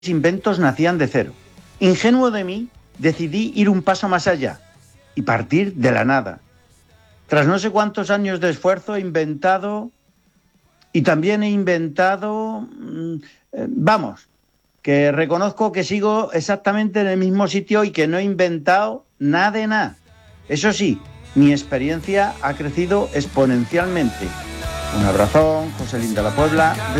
inventos nacían de cero. Ingenuo de mí, decidí ir un paso más allá y partir de la nada. Tras no sé cuántos años de esfuerzo he inventado que reconozco que sigo exactamente en el mismo sitio y que no he inventado nada de nada. Eso sí, mi experiencia ha crecido exponencialmente. Un abrazón, José Lín de la Puebla.